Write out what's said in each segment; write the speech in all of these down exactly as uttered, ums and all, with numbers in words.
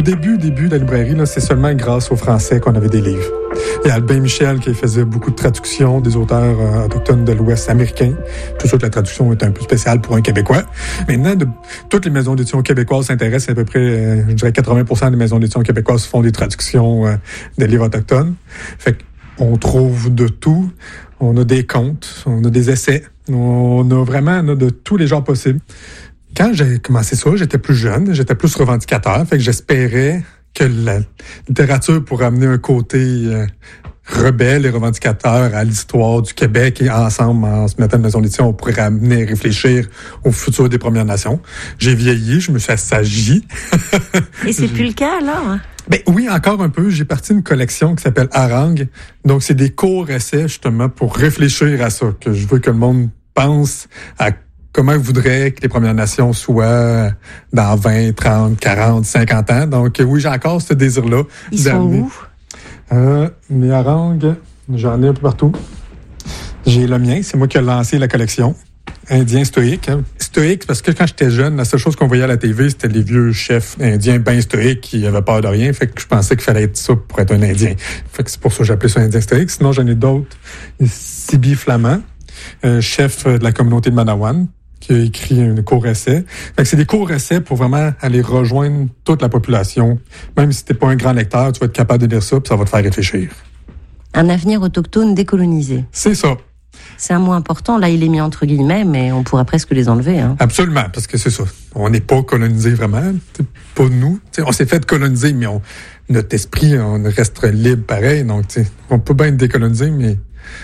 début, début de la librairie, là, c'est seulement grâce aux Français qu'on avait des livres. Il y a Albin Michel qui faisait beaucoup de traductions des auteurs euh, autochtones de l'Ouest américain. Tout ça que la traduction est un peu spéciale pour un Québécois. Maintenant, de, toutes les maisons d'édition québécoises s'intéressent à peu près, euh, je dirais quatre-vingts pour cent des maisons d'édition québécoises font des traductions euh, des livres autochtones. Fait qu'on trouve de tout. On a des contes, on a des essais. On a vraiment on a de tous les genres possibles. Quand j'ai commencé ça, j'étais plus jeune, j'étais plus revendicateur, fait que j'espérais que la littérature pourrait amener un côté euh, rebelle et revendicateur à l'histoire du Québec et ensemble, en se mettant une maison d'édition, on pourrait amener à réfléchir au futur des Premières Nations. J'ai vieilli, je me suis assagi. Et c'est plus le cas, alors? Ben oui, encore un peu. J'ai parti d'une collection qui s'appelle Harangue. Donc, c'est des courts essais, justement, pour réfléchir à ça, que je veux que le monde pense à comment il voudrait que les Premières Nations soient dans vingt, trente, quarante, cinquante ans. Donc, oui, j'ai encore ce désir-là. Ils sont où? Euh, mes harangues, j'en ai un peu partout. J'ai le mien, c'est moi qui ai lancé la collection. Indien stoïque. Hein. Stoïque, parce que quand j'étais jeune, la seule chose qu'on voyait à la T V, c'était les vieux chefs indiens bien stoïques qui avaient peur de rien. Fait que je pensais qu'il fallait être ça pour être un Indien. Fait que c'est pour ça que j'ai appelé ça Indien stoïque. Sinon, j'en ai d'autres. Sibi Flamand, euh, chef de la communauté de Manawan, qui a écrit un court essai. Fait que c'est des courts essais pour vraiment aller rejoindre toute la population. Même si t'es pas un grand lecteur, tu vas être capable de lire ça, puis ça va te faire réfléchir. Un avenir autochtone décolonisé. C'est ça. C'est un mot important. Là, il est mis entre guillemets, mais on pourrait presque les enlever. Hein. Absolument, parce que c'est ça. On n'est pas colonisé vraiment. C'est pas nous. T'sais, on s'est fait coloniser, mais on, notre esprit, on reste libre pareil. Donc, on peut bien être décolonisé, mais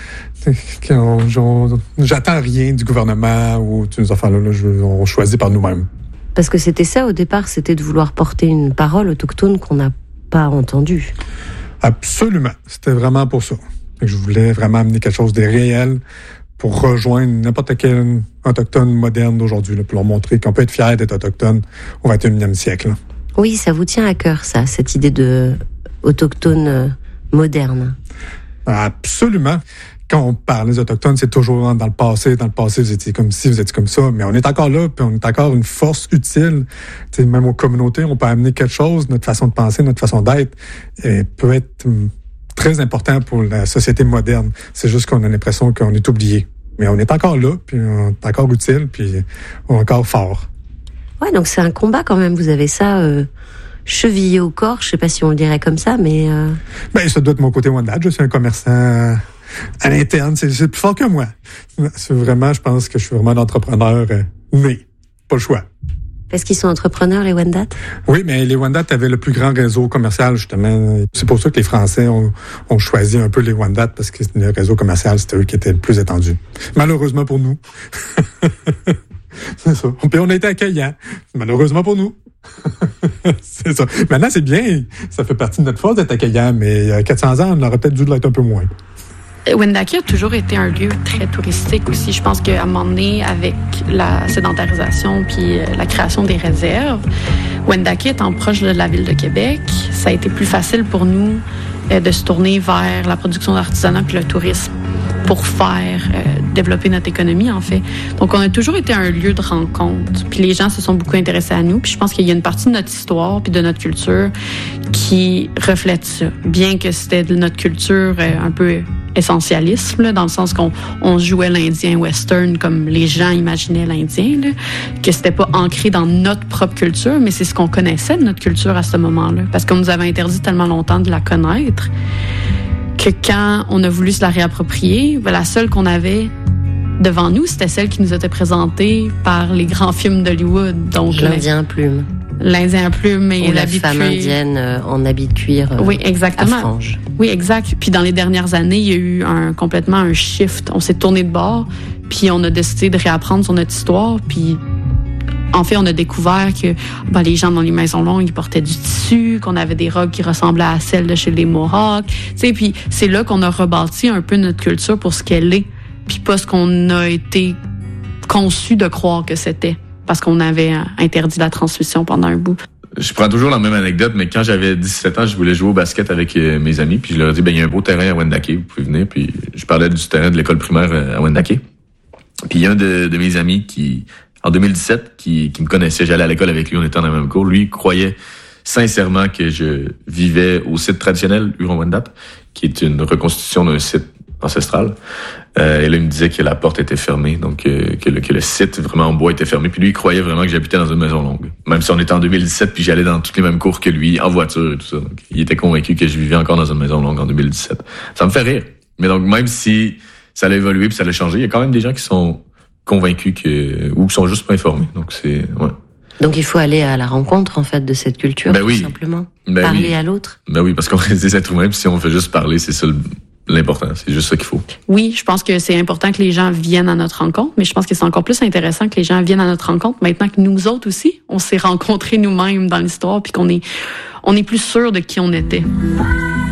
on, on, j'attends rien du gouvernement ou de nos affaires-là. Là, je, on choisit par nous-mêmes. Parce que c'était ça au départ, c'était de vouloir porter une parole autochtone qu'on n'a pas entendue. Absolument. C'était vraiment pour ça. Je voulais vraiment amener quelque chose de réel pour rejoindre n'importe quel autochtone moderne d'aujourd'hui, là, pour leur montrer qu'on peut être fier d'être autochtone au vingt et unième siècle. Là. Oui, ça vous tient à cœur, ça, cette idée de autochtone euh, moderne. Absolument. Quand on parle des Autochtones, c'est toujours dans le passé. Dans le passé, vous étiez comme ci, vous étiez comme ça. Mais on est encore là, puis on est encore une force utile. T'sais, même aux communautés, on peut amener quelque chose. Notre façon de penser, notre façon d'être euh, peut être très important pour la société moderne. C'est juste qu'on a l'impression qu'on est oublié. Mais on est encore là, puis on est encore utile, puis on est encore fort. Ouais, donc c'est un combat quand même. Vous avez ça euh, chevillé au corps. Je sais pas si on le dirait comme ça, mais... Euh... Ben, ça doit être mon côté Wendat. Je suis un commerçant à l'interne. C'est, c'est plus fort que moi. C'est vraiment, je pense que je suis vraiment un entrepreneur euh, né. Pas le choix. Est-ce qu'ils sont entrepreneurs, les Wendat? Oui, mais les Wendat avaient le plus grand réseau commercial, justement. C'est pour ça que les Français ont, ont choisi un peu les Wendat, parce que le réseau commercial, c'était eux qui étaient le plus étendus. Malheureusement pour nous. C'est ça. Puis on a été accueillants. Malheureusement pour nous. C'est ça. Maintenant, c'est bien. Ça fait partie de notre force d'être accueillant, mais il y a quatre cents ans, on aurait peut-être dû l'être un peu moins. Wendake a toujours été un lieu très touristique aussi. Je pense qu'à un moment donné, avec la sédentarisation puis la création des réserves, Wendake étant proche de la ville de Québec, ça a été plus facile pour nous de se tourner vers la production d'artisanat puis le tourisme pour faire euh, développer notre économie, en fait. Donc, on a toujours été un lieu de rencontre. Puis les gens se sont beaucoup intéressés à nous. Puis je pense qu'il y a une partie de notre histoire puis de notre culture qui reflète ça. Bien que c'était de notre culture euh, un peu essentialiste, là, dans le sens qu'on on jouait l'Indien western comme les gens imaginaient l'Indien, là, que c'était pas ancré dans notre propre culture, mais c'est ce qu'on connaissait de notre culture à ce moment-là. Parce qu'on nous avait interdit tellement longtemps de la connaître que quand on a voulu se la réapproprier, la seule qu'on avait devant nous, c'était celle qui nous était présentée par les grands films d'Hollywood. Donc l'Indien à plume. L'Indien à plume et Ou la l'habit femme cuir. indienne euh, en habit de cuir euh, oui, exactement. à franges. Oui, exact. Puis dans les dernières années, il y a eu un, complètement un shift. On s'est tourné de bord, puis on a décidé de réapprendre sur notre histoire, puis en fait, on a découvert que ben, les gens dans les maisons longues, ils portaient du tissu, qu'on avait des robes qui ressemblaient à celles de chez les Mohawks. Tu sais, puis c'est là qu'on a rebâti un peu notre culture pour ce qu'elle est, puis pas ce qu'on a été conçu de croire que c'était, parce qu'on avait interdit la transmission pendant un bout. Je prends toujours la même anecdote, mais quand j'avais dix-sept ans, je voulais jouer au basket avec euh, mes amis, puis je leur ai dit, ben il y a un beau terrain à Wendake, vous pouvez venir, puis je parlais du terrain de l'école primaire à Wendake. Puis il y a un de, de mes amis qui... en deux mille dix-sept, qui, qui me connaissait, j'allais à l'école avec lui, on était dans la même cour. Lui, il croyait sincèrement que je vivais au site traditionnel Huron-Wendat, qui est une reconstitution d'un site ancestral. Euh, et là, il me disait que la porte était fermée, donc euh, que, le, que le site vraiment en bois était fermé. Puis lui, il croyait vraiment que j'habitais dans une maison longue. Même si on était en deux mille dix-sept, puis j'allais dans toutes les mêmes cours que lui, en voiture et tout ça. Donc, il était convaincu que je vivais encore dans une maison longue en deux mille dix-sept. Ça me fait rire. Mais donc, même si ça a évolué puis ça a changé, il y a quand même des gens qui sont convaincus que ou qui sont juste pas informés. Donc, c'est... ouais. Donc il faut aller à la rencontre en fait de cette culture, ben tout oui. simplement. Ben parler oui. à l'autre. Ben oui, parce qu'on est des êtres humains, puis si on fait juste parler, c'est ça le, l'important. C'est juste ça qu'il faut. Oui, je pense que c'est important que les gens viennent à notre rencontre, mais je pense que c'est encore plus intéressant que les gens viennent à notre rencontre maintenant que nous autres aussi, on s'est rencontrés nous-mêmes dans l'histoire, puis qu'on est, on est plus sûr de qui on était.